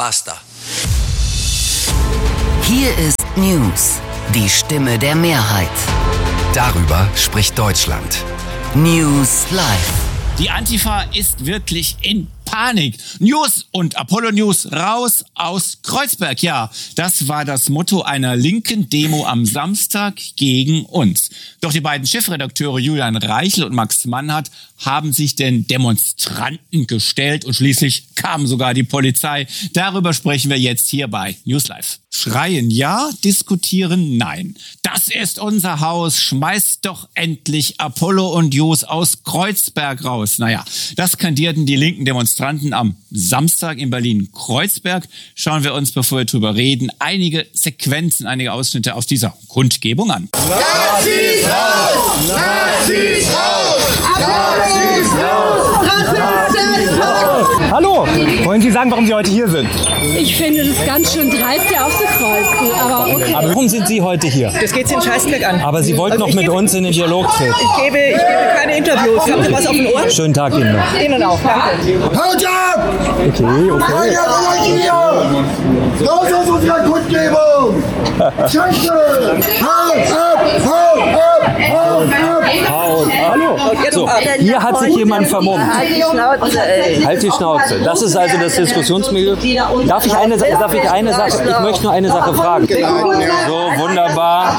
Basta. Hier ist News, die Stimme der Mehrheit. Darüber spricht Deutschland. News Live. Die Antifa ist wirklich in Panik. News und Apollo News raus aus Kreuzberg. Ja, das war das Motto einer linken Demo am Samstag gegen uns. Doch die beiden Chefredakteure Julian Reichel und Max Mannhardt haben sich den Demonstranten gestellt und schließlich kam sogar die Polizei. Darüber sprechen wir jetzt hier bei News Live. Schreien ja, diskutieren nein. Das ist unser Haus. Schmeißt doch endlich Apollo und News aus Kreuzberg raus. Naja, das skandierten die linken Demonstranten am Samstag in Berlin-Kreuzberg. Schauen wir uns, bevor wir drüber reden, einige Sequenzen, einige Ausschnitte aus dieser Kundgebung an. Nazis raus! Nazis raus! Nazis raus! Nazis raus! Hallo, wollen Sie sagen, warum Sie heute hier sind? Ich finde das ganz schön dreist, hier aufzukreuzen, aber okay. Aber warum sind Sie heute hier? Das geht Sie den Scheißdreck an. Aber Sie wollten noch mit uns in den Dialog treten. Ich gebe keine Interviews. Haben Sie was auf dem Ohr? Schönen Tag Ihnen noch. Ihnen auch, danke. Haut ab! Okay. Raus aus unserer Kundgebung! Scheiße! Haut ab! Haut ab! Haut ab! Hallo. So, hier hat sich jemand vermummt. Halt die Schnauze, ey. Halt die Schnauze. Das ist also das Diskussionsmilieu. Darf ich eine Sache, ich möchte nur eine Sache fragen. So, wunderbar.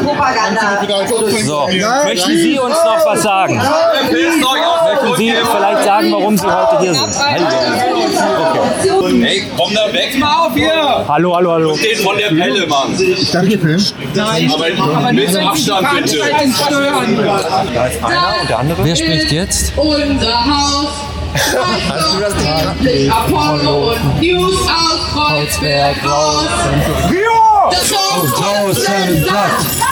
So, möchten Sie uns noch was sagen? Möchten Sie vielleicht sagen, warum Sie heute hier sind? Okay. Hey, komm da weg mal auf hier! Hallo. Den von der Pelle, Mann. Darf ich hier filmen? Nein, aber mit Abstand bitte. Da ist einer und der andere. Wer spricht jetzt? Unser Haus. Schmeißt doch endlich Apollo und News aus Kreuzberg raus. Das Rosenblatt.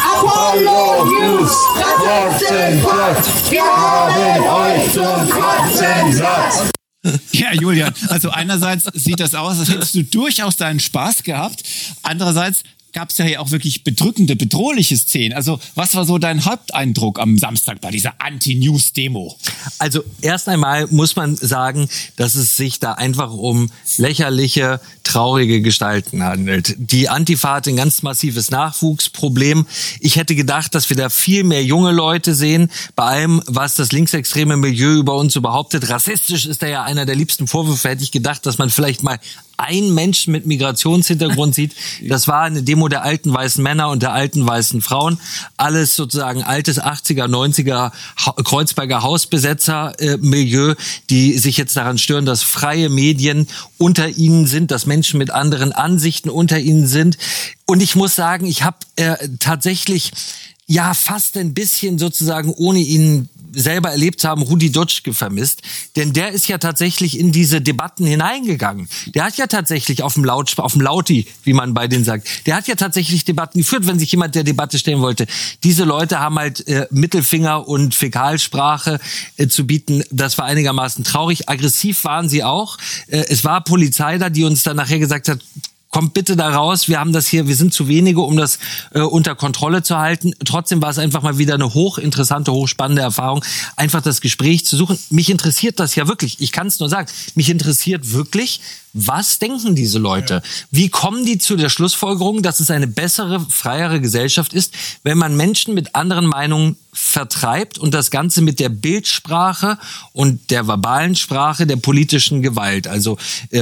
Apollo News. Das Rosenblatt. Wir haben euch zum Kotzen satt. Ja, Julian, also einerseits sieht das aus, als hättest du durchaus deinen Spaß gehabt. Andererseits gab es ja hier auch wirklich bedrückende, bedrohliche Szenen. Also was war so dein Haupteindruck am Samstag bei dieser Anti-News-Demo? Also erst einmal muss man sagen, dass es sich da einfach um lächerliche, traurige Gestalten handelt. Die Antifa hat ein ganz massives Nachwuchsproblem. Ich hätte gedacht, dass wir da viel mehr junge Leute sehen, bei allem, was das linksextreme Milieu über uns so behauptet. Rassistisch ist da ja einer der liebsten Vorwürfe. Hätte ich gedacht, dass man vielleicht mal einen Menschen mit Migrationshintergrund sieht. Das war eine Demo der alten weißen Männer und der alten weißen Frauen. Alles sozusagen altes 80er, 90er Kreuzberger Hausbesetzer-Milieu, die sich jetzt daran stören, dass freie Medien unter ihnen sind, dass Menschen mit anderen Ansichten unter ihnen sind. Und ich muss sagen, ich habe tatsächlich ja fast ein bisschen sozusagen, ohne ihn selber erlebt haben, Rudi Dutschke vermisst. Denn der ist ja tatsächlich in diese Debatten hineingegangen. Der hat ja tatsächlich auf dem Lauti, wie man bei denen sagt, der hat ja tatsächlich Debatten geführt, wenn sich jemand der Debatte stellen wollte. Diese Leute haben halt Mittelfinger und Fäkalsprache zu bieten. Das war einigermaßen traurig. Aggressiv waren sie auch. Es war Polizei da, die uns dann nachher gesagt hat, kommt bitte da raus, wir haben das hier, wir sind zu wenige, um das unter Kontrolle zu halten. Trotzdem war es einfach mal wieder eine hochinteressante, hochspannende Erfahrung, einfach das Gespräch zu suchen. Mich interessiert das ja wirklich, ich kann es nur sagen, mich interessiert wirklich, was denken diese Leute? Wie kommen die zu der Schlussfolgerung, dass es eine bessere, freiere Gesellschaft ist, wenn man Menschen mit anderen Meinungen vertreibt und das Ganze mit der Bildsprache und der verbalen Sprache der politischen Gewalt? Also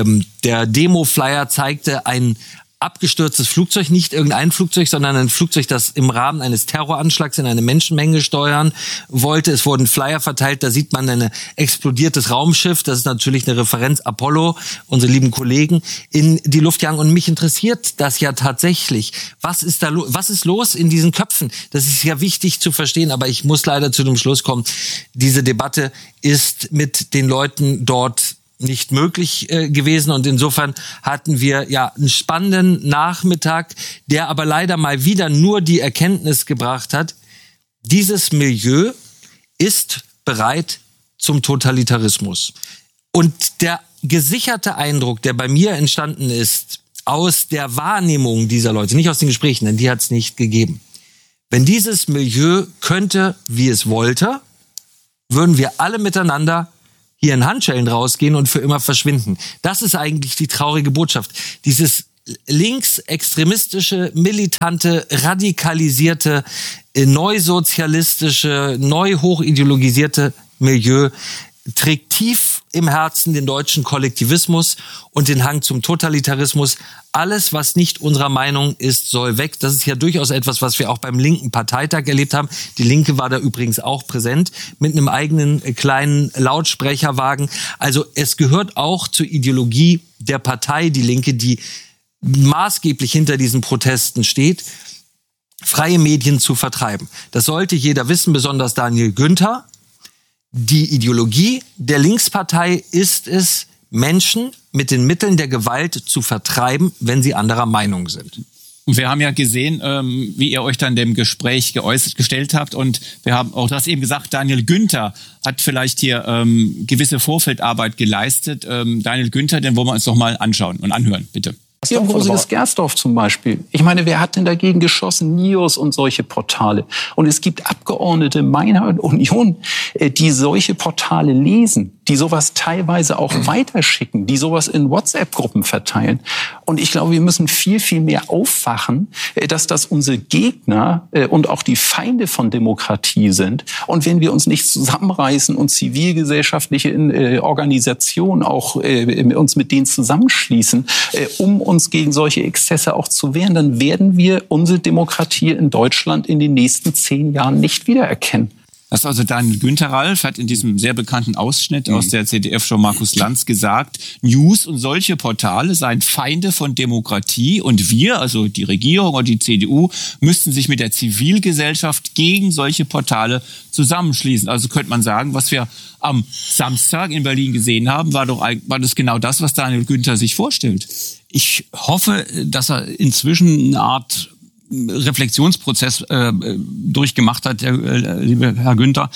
der Demo-Flyer zeigte ein abgestürztes Flugzeug, nicht irgendein Flugzeug, sondern ein Flugzeug, das im Rahmen eines Terroranschlags in eine Menschenmenge steuern wollte. Es wurden Flyer verteilt, da sieht man ein explodiertes Raumschiff, das ist natürlich eine Referenz, Apollo, unsere lieben Kollegen, in die Luft jagen. Und mich interessiert das ja tatsächlich. Was ist los in diesen Köpfen? Das ist ja wichtig zu verstehen, aber ich muss leider zu dem Schluss kommen, diese Debatte ist mit den Leuten dort nicht möglich gewesen und insofern hatten wir ja einen spannenden Nachmittag, der aber leider mal wieder nur die Erkenntnis gebracht hat, dieses Milieu ist bereit zum Totalitarismus. Und der gesicherte Eindruck, der bei mir entstanden ist, aus der Wahrnehmung dieser Leute, nicht aus den Gesprächen, denn die hat es nicht gegeben. Wenn dieses Milieu könnte, wie es wollte, würden wir alle miteinander hier in Handschellen rausgehen und für immer verschwinden. Das ist eigentlich die traurige Botschaft. Dieses linksextremistische, militante, radikalisierte, neusozialistische, neu hochideologisierte Milieu trägt tief im Herzen den deutschen Kollektivismus und den Hang zum Totalitarismus. Alles, was nicht unserer Meinung ist, soll weg. Das ist ja durchaus etwas, was wir auch beim linken Parteitag erlebt haben. Die Linke war da übrigens auch präsent mit einem eigenen kleinen Lautsprecherwagen. Also es gehört auch zur Ideologie der Partei, die Linke, die maßgeblich hinter diesen Protesten steht, freie Medien zu vertreiben. Das sollte jeder wissen, besonders Daniel Günther. Die Ideologie der Linkspartei ist es, Menschen mit den Mitteln der Gewalt zu vertreiben, wenn sie anderer Meinung sind. Und wir haben ja gesehen, wie ihr euch dann dem Gespräch gestellt habt. Und wir haben auch das eben gesagt, Daniel Günther hat vielleicht hier gewisse Vorfeldarbeit geleistet. Daniel Günther, den wollen wir uns doch mal anschauen und anhören, bitte. Hier in Rosiges-Gersdorf zum Beispiel. Ich meine, wer hat denn dagegen geschossen? NIOS und solche Portale. Und es gibt Abgeordnete meiner Union, die solche Portale lesen, die sowas teilweise auch weiterschicken, die sowas in WhatsApp-Gruppen verteilen. Und ich glaube, wir müssen viel, viel mehr aufwachen, dass das unsere Gegner und auch die Feinde von Demokratie sind. Und wenn wir uns nicht zusammenreißen und zivilgesellschaftliche Organisationen auch uns mit denen zusammenschließen, um uns gegen solche Exzesse auch zu wehren, dann werden wir unsere Demokratie in Deutschland in den nächsten 10 Jahren nicht wiedererkennen. Das ist also Daniel Günther. Ralf hat in diesem sehr bekannten Ausschnitt aus der ZDF-Show Markus Lanz gesagt, News und solche Portale seien Feinde von Demokratie und wir, also die Regierung und die CDU, müssten sich mit der Zivilgesellschaft gegen solche Portale zusammenschließen. Also könnte man sagen, was wir am Samstag in Berlin gesehen haben, war das genau das, was Daniel Günther sich vorstellt. Ich hoffe, dass er inzwischen eine Art Reflexionsprozess durchgemacht hat, liebe Herr Günther,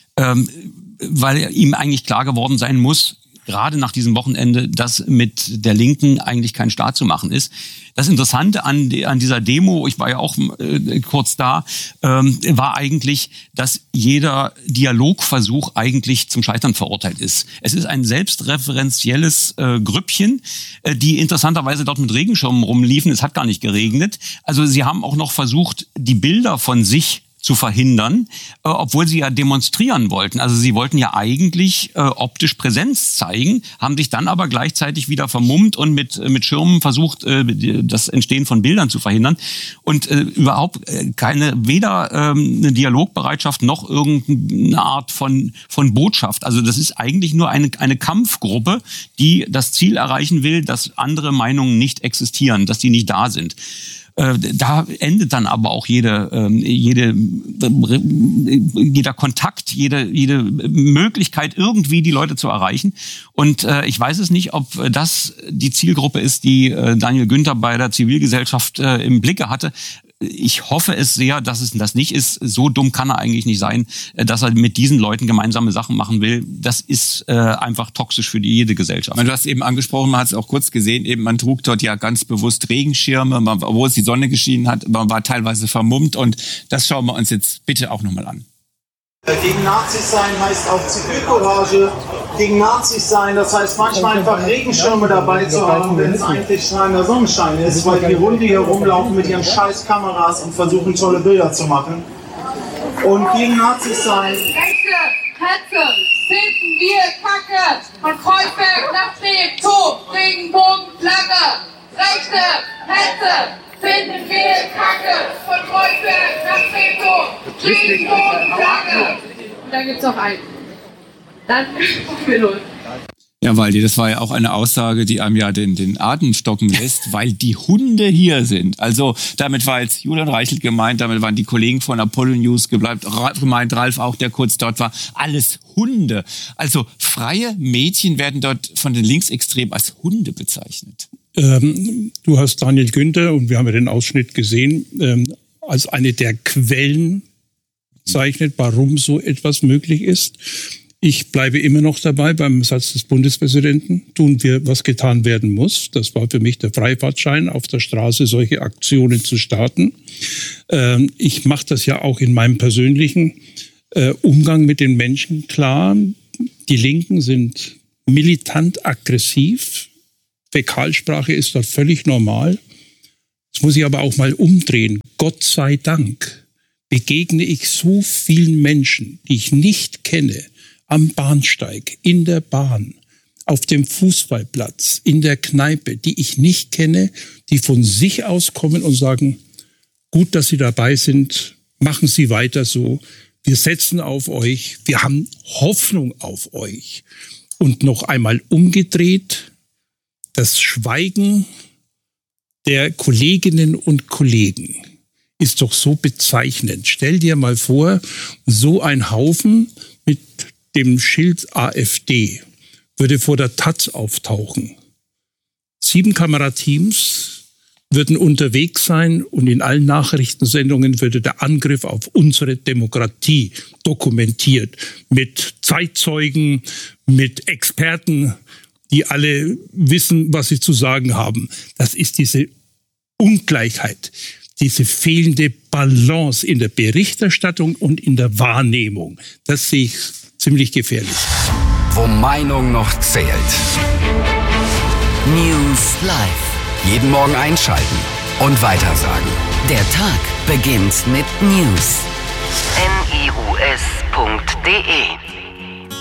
weil ihm eigentlich klar geworden sein muss, gerade nach diesem Wochenende, dass mit der Linken eigentlich kein Staat zu machen ist. Das Interessante an dieser Demo, ich war ja auch kurz da, war eigentlich, dass jeder Dialogversuch eigentlich zum Scheitern verurteilt ist. Es ist ein selbstreferenzielles Grüppchen, die interessanterweise dort mit Regenschirmen rumliefen. Es hat gar nicht geregnet. Also sie haben auch noch versucht, die Bilder von sich zu verhindern, obwohl sie ja demonstrieren wollten. Also sie wollten ja eigentlich optisch Präsenz zeigen, haben sich dann aber gleichzeitig wieder vermummt und mit Schirmen versucht, das Entstehen von Bildern zu verhindern. Und überhaupt weder eine Dialogbereitschaft noch irgendeine Art von Botschaft. Also das ist eigentlich nur eine Kampfgruppe, die das Ziel erreichen will, dass andere Meinungen nicht existieren, dass die nicht da sind. Da endet dann aber auch jeder Kontakt, jede Möglichkeit, irgendwie die Leute zu erreichen. Und ich weiß es nicht, ob das die Zielgruppe ist, die Daniel Günther bei der Zivilgesellschaft im Blicke hatte. Ich hoffe es sehr, dass es das nicht ist. So dumm kann er eigentlich nicht sein, dass er mit diesen Leuten gemeinsame Sachen machen will. Das ist einfach toxisch für jede Gesellschaft. Du hast eben angesprochen, man hat es auch kurz gesehen, eben man trug dort ja ganz bewusst Regenschirme, obwohl es die Sonne geschienen hat, man war teilweise vermummt und das schauen wir uns jetzt bitte auch nochmal an. Gegen Nazis sein heißt auch Zivilcourage. Gegen Nazis sein, das heißt manchmal einfach Regenschirme dabei zu haben, wenn es eigentlich strahlender Sonnenschein ist, weil die Hunde hier rumlaufen mit ihren scheiß Kameras und versuchen tolle Bilder zu machen. Und gegen Nazis sein. Rechte, Hetze, finden wir Kacke. Von Kreuzberg nach Treptow, Regenbogen, Flagge. Rechte, Hetze. Finden wir Kacke von Kreuzberg nach Treptow, Regenbogen, Flagge. Und dann gibt's noch einen. Dann gucken wir los. Ja, Waldi, das war ja auch eine Aussage, die einem ja den Atem stocken lässt, weil die Hunde hier sind. Also damit war jetzt Julian Reichelt gemeint, damit waren die Kollegen von Apollo News gemeint, Ralf auch, der kurz dort war. Alles Hunde. Also freie Mädchen werden dort von den Linksextremen als Hunde bezeichnet. Du hast Daniel Günther, und wir haben ja den Ausschnitt gesehen, als eine der Quellen bezeichnet, warum so etwas möglich ist. Ich bleibe immer noch dabei beim Satz des Bundespräsidenten, tun wir, was getan werden muss. Das war für mich der Freifahrtschein, auf der Straße solche Aktionen zu starten. Ich mache das ja auch in meinem persönlichen Umgang mit den Menschen klar. Die Linken sind militant aggressiv. Fäkalsprache ist dort völlig normal. Das muss ich aber auch mal umdrehen. Gott sei Dank begegne ich so vielen Menschen, die ich nicht kenne, am Bahnsteig, in der Bahn, auf dem Fußballplatz, in der Kneipe, die ich nicht kenne, die von sich aus kommen und sagen, gut, dass Sie dabei sind, machen Sie weiter so, wir setzen auf euch, wir haben Hoffnung auf euch. Und noch einmal umgedreht, das Schweigen der Kolleginnen und Kollegen ist doch so bezeichnend. Stell dir mal vor, so ein Haufen mit dem Schild AfD würde vor der Taz auftauchen. 7 Kamerateams würden unterwegs sein und in allen Nachrichtensendungen würde der Angriff auf unsere Demokratie dokumentiert. Mit Zeitzeugen, mit Experten, die alle wissen, was sie zu sagen haben. Das ist diese Ungleichheit, diese fehlende Balance in der Berichterstattung und in der Wahrnehmung. Das sehe ich ziemlich gefährlich. Wo Meinung noch zählt. News Live. Jeden Morgen einschalten und weitersagen. Der Tag beginnt mit News. news.de